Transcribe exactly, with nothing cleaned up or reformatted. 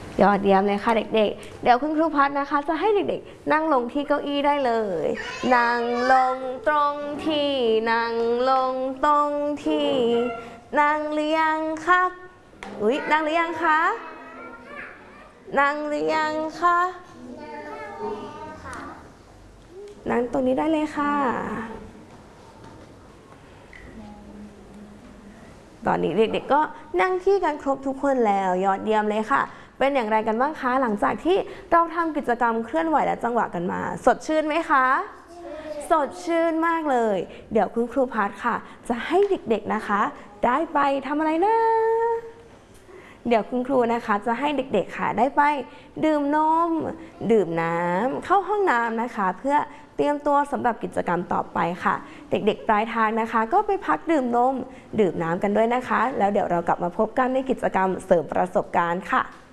ยอดเยี่ยมเลยค่ะเด็กๆเดี๋ยวคุณครูพัฒนะคะจะให้เด็กๆนั่งลงที่เก้าอี้ได้เลยนั่งลงตรงที่นั่งลงตรงที่นั่งหรือยังครับอุ๊ยนั่งหรือยังคะนั่งหรือยังคะนั่งตรงนี้ได้เลยค่ะตอนนี้เด็กๆก็นั่งที่กันครบทุกคนแล้วยอดเยี่ยมเลยค่ะเป็นอย่างไรกันบ้างคะหลังจากที่เราทำกิจกรรมเคลื่อนไหวและจังหวะกันมาสดชื่นไหมคะสดชื่นมากเลยเดี๋ยวคุณครูพัฒค่ะจะให้เด็กๆนะคะได้ไปทำอะไรนะเดี๋ยวคุณครูนะคะจะให้เด็กๆค่ะได้ไปดื่มนมดื่มน้ำเข้าห้องน้ำนะคะเพื่อเตรียมตัวสำหรับกิจกรรมต่อไปค่ะเด็กๆปลายทางนะคะก็ไปพักดื่มนมดื่มน้ำกันด้วยนะคะแล้วเดี๋ยวเรากลับมาพบกันในกิจกรรมเสริมประสบการณ์ค่ะ